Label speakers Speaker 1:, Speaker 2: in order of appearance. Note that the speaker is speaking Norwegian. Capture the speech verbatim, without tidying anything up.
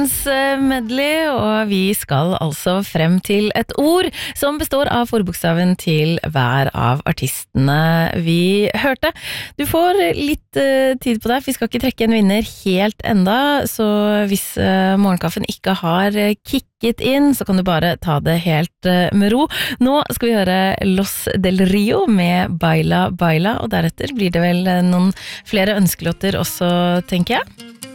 Speaker 1: Medley, og vi skal altså frem til et ord som består av forbokstaven til hver av artistene vi hørte. Du får litt uh, tid på deg, vi skal ikke trekke en vinner helt enda, så hvis uh, morgenkaffen ikke har kicket inn, så kan du bare ta det helt uh, med ro. Nå skal vi høre Los del Rio med Baila Baila, og deretter blir det vel noen flere ønskelåter også, tenker jeg.